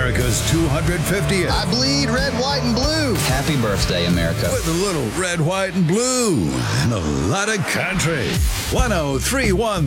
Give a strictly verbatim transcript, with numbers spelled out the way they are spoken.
America's two hundred fiftieth. I bleed red, white, and blue. Happy birthday, America. With a little red, white, and blue. And a lot of country. one oh three point one